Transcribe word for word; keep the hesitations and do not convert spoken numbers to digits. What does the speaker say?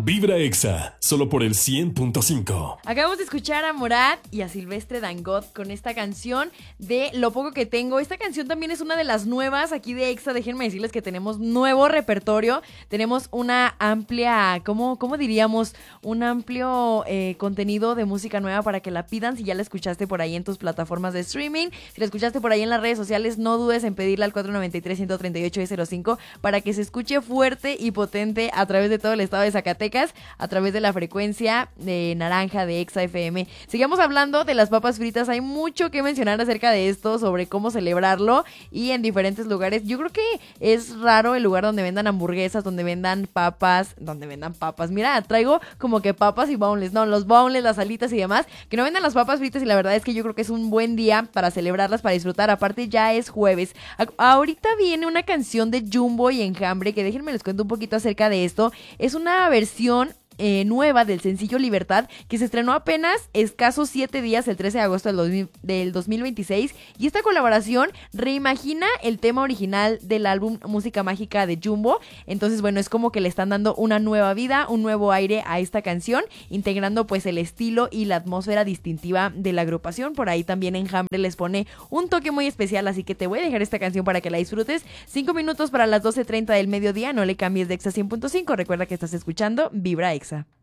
Vibra Exa, solo por el cien punto cinco. Acabamos de escuchar a Morat y a Silvestre Dangond con esta canción de Lo Poco Que Tengo. Esta canción también es una de las nuevas aquí de Exa. Déjenme decirles que tenemos nuevo repertorio. Tenemos una amplia, ¿cómo, cómo diríamos? Un amplio eh, contenido de música nueva para que la pidan. Si ya la escuchaste por ahí en tus plataformas de streaming, si la escuchaste por ahí en las redes sociales, no dudes en pedirla al cuatro nueve tres, uno tres ocho, cero cinco para que se escuche fuerte y potente a través de todo el estado de Zacatecas, a través de la frecuencia de naranja de Exa F M. Sigamos hablando de las papas fritas. Hay mucho que mencionar acerca de esto, sobre cómo celebrarlo y en diferentes lugares. Yo creo que es raro el lugar donde vendan hamburguesas, donde vendan papas, donde vendan papas. Mira, traigo como que papas y boneless, no, los boneless, las alitas y demás, que no vendan las papas fritas, y la verdad es que yo creo que es un buen día para celebrarlas, para disfrutar. Aparte ya es jueves. A- ahorita viene una canción de Jumbo y Enjambre, que déjenme les cuento un poquito acerca de esto. Es una versión Eh, nueva del sencillo Libertad, que se estrenó apenas escasos siete días, el trece de agosto del, dos mil, del dos mil veintiséis, y esta colaboración reimagina el tema original del álbum Música Mágica de Jumbo. Entonces, bueno, es como que le están dando una nueva vida, un nuevo aire a esta canción, integrando pues el estilo y la atmósfera distintiva de la agrupación. Por ahí también Enjambre les pone un toque muy especial, así que te voy a dejar esta canción para que la disfrutes. Cinco minutos para las doce treinta del mediodía, no le cambies de Exa cien punto cinco. Recuerda que estás escuchando Vibra Exa.